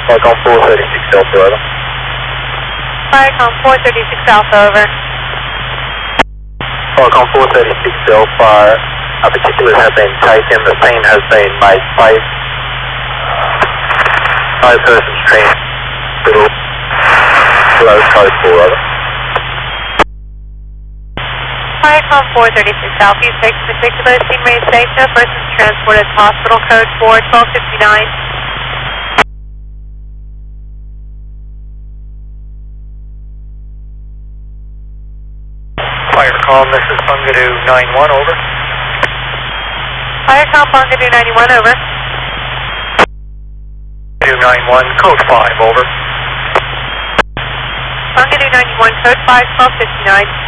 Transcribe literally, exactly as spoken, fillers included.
Falcon four thirty-six Alpha, over. Firecom four thirty-six Alpha, over. Falcon four thirty-six Alpha, uh, particulars have been taken, the scene has been made safe. No persons trained, little, below code four, over. Firecom four thirty-six Alpha, you take particulars, scene made safe, no persons transported to hospital, code four, twelve fifty-nine. Firecom, this is Bungadoo nine one, over. Firecom Bungadoo ninety-one, over. Bungadoo nine one, code five, over. Bungadoo ninety-one, code five, twelve fifty-nine.